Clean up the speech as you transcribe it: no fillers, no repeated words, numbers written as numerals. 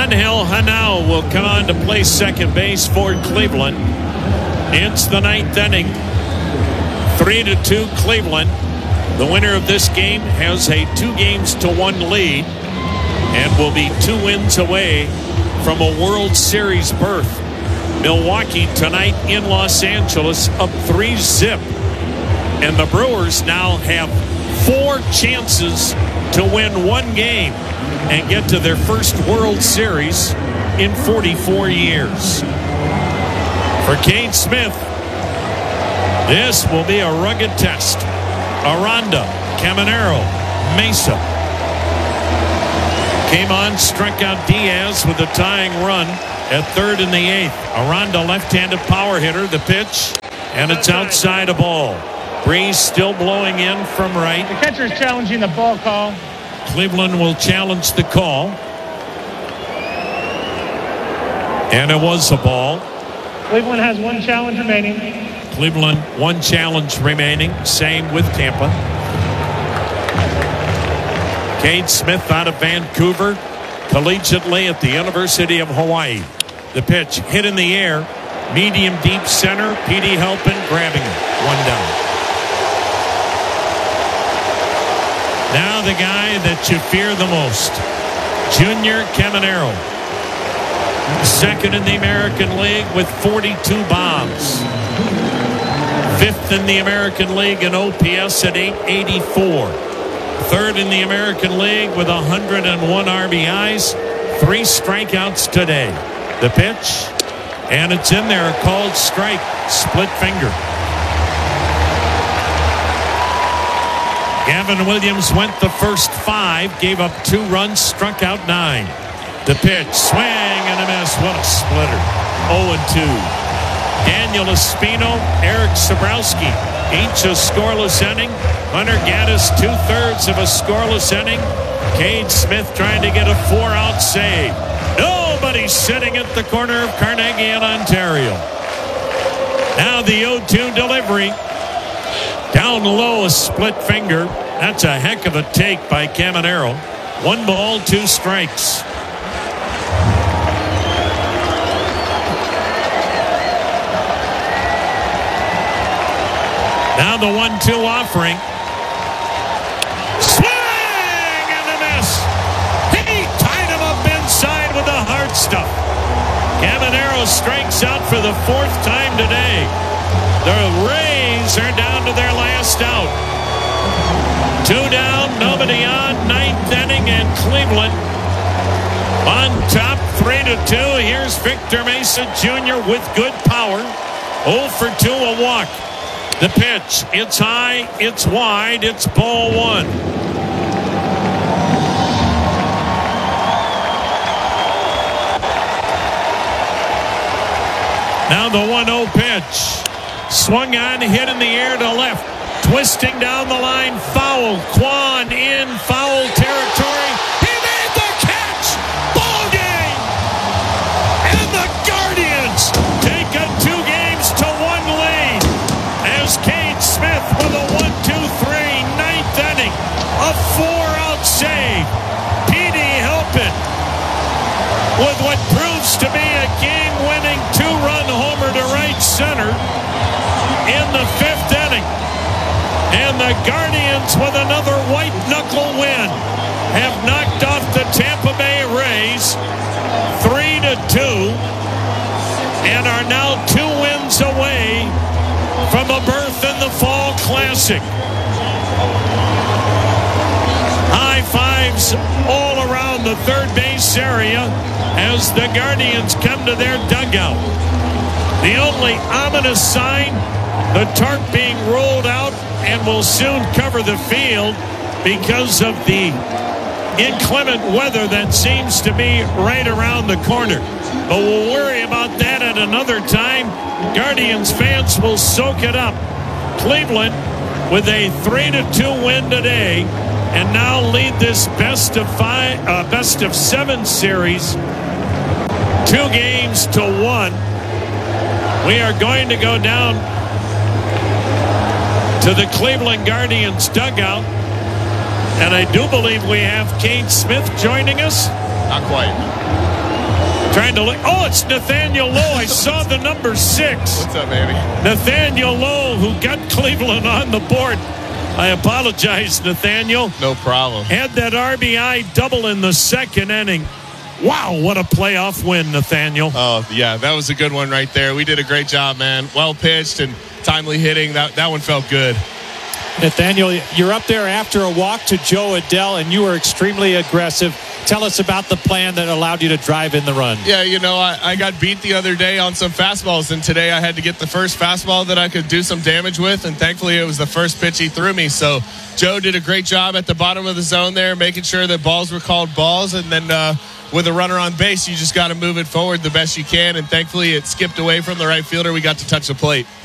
Angel Hanau will come on to play second base for Cleveland. It's the ninth inning. 3-2 Cleveland. The winner of this game has a 2-1 lead and will be 2 wins away from a World Series berth. Milwaukee tonight in Los Angeles up 3-0. And the Brewers now have 4 chances to win 1 game and get to their first World Series in 44 years. For Cade Smith, this will be a rugged test. Aranda, Caminero, Mesa. Came on, struck out Diaz with a tying run at third in the 8th. Aranda, left-handed power hitter, the pitch, and it's outside a ball. Breeze still blowing in from right. The catcher is challenging the ball call. Cleveland will challenge the call. And it was a ball. Cleveland has 1 challenge remaining. Cleveland 1 challenge remaining. Same with Tampa. Cade Smith out of Vancouver, collegiately at the University of Hawaii. The pitch hit in the air. Medium deep center. Petey Halpin grabbing it. 1 down. Now the guy that you fear the most, Junior Caminero. Second in the American League with 42 bombs. 5th in the American League in OPS at 884. 3rd in the American League with 101 RBIs. 3 strikeouts today. The pitch, and it's in there, called strike. Split finger. Gavin Williams went the first 5, gave up 2 runs, struck out 9. The pitch, swing and a miss. What a splitter. 0-2. Daniel Espino, Eric Sabrowski, each a scoreless inning. Hunter Gaddis, 2/3 of a scoreless inning. Cade Smith trying to get a 4-out save. Nobody sitting at the corner of Carnegie in Ontario. Now the 0-2 delivery. Down low, a split finger. That's a heck of a take by Caminero. 1 ball, 2 strikes. Now the 1-2 offering. Swing and a miss. He tied him up inside with the hard stuff. Caminero strikes out for the 4th time today. The Rays are down to their last out. 2 down, nobody on, 9th inning, and Cleveland on top, 3-2. Here's Victor Mesa Jr. with good power. 0 for 2, a walk. The pitch, it's high, it's wide, it's ball 1. Now the 1-0 pitch. Swung on, hit in the air to left. Twisting down the line, foul. Kwan in foul territory. He made the catch. Ball game. And the Guardians take a 2-1 lead. As Cade Smith with a 1-2-3, 9th inning. A 4-out save. Petey Halpin with what proves to be a game-winning 2-run homer to right center in the 5th inning. And the Guardians, with another white-knuckle win, have knocked off the Tampa Bay Rays 3-2 and are now 2 wins away from a berth in the Fall Classic. High fives all around the third base area as the Guardians come to their dugout. The only ominous sign, the tarp being rolled out and will soon cover the field because of the inclement weather that seems to be right around the corner. But we'll worry about that at another time. Guardians fans will soak it up. Cleveland with a 3-2 win today and now lead this best of 7 series 2-1. We are going to go down to the Cleveland Guardians dugout, and I do believe we have Cade Smith joining us. Not quite. Trying to look. Oh, it's Nathaniel Lowe. I saw the number 6. What's up, baby? Nathaniel Lowe, who got Cleveland on the board. I apologize, Nathaniel. No problem. Had that RBI double in the second inning. Wow, what a playoff win, Nathaniel. Oh, yeah, that was a good one right there. We did a great job, man. Well pitched and timely hitting. That one felt good. Nathaniel, you're up there after a walk to Joe Adell, and you were extremely aggressive. Tell us about the plan that allowed you to drive in the run. Yeah, I got beat the other day on some fastballs, and today I had to get the first fastball that I could do some damage with, and thankfully it was the first pitch he threw me. So Joe did a great job at the bottom of the zone there, making sure that balls were called balls, and then with a runner on base, you just got to move it forward the best you can, and thankfully it skipped away from the right fielder. We got to touch the plate.